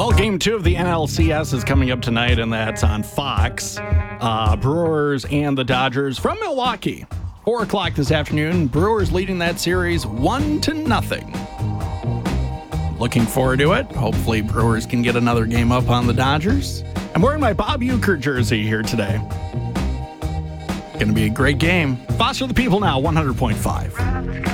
Well, game 2 of the NLCS is coming up tonight, and that's on Fox. Brewers and the Dodgers from Milwaukee. 4 o'clock this afternoon. Brewers leading that series 1-0. Looking forward to it. Hopefully Brewers can get another game up on the Dodgers. I'm wearing my Bob Uecker jersey here today. Going to be a great game. Foster the People now, 100.5.